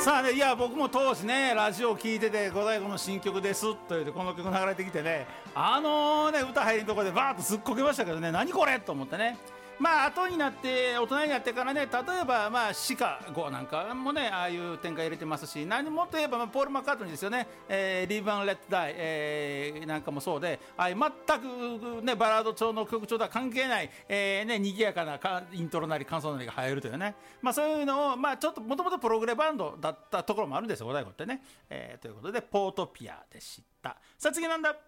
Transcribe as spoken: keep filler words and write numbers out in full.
さあね、いや僕も当時ねラジオ聞いてて五代子の新曲ですと言ってこの曲流れてきてね、あのね歌入りのところでバーッとすっこけましたけどね、何これと思ってね。まあ後になって大人になってからね、例えばまあシカゴなんかもねああいう展開入れてますし、何もといえばまあポール・マッカートニーですよね、えー、Live and Let Die、えー、なんかもそうで、ああいう全くねバラード調の曲調とは関係ない、えー、ね賑やかなイントロなり感想なりが入るというね、まあそういうのをまあちょっともともとプログレバンドだったところもあるんですよ五代子ってね、えー、ということでポートピアでした。さあ次なんだ。